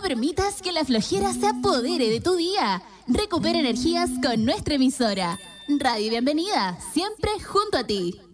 permitas que la flojera se apodere de tu día. Recupera energías con nuestra emisora. Radio Bienvenida, siempre junto a ti.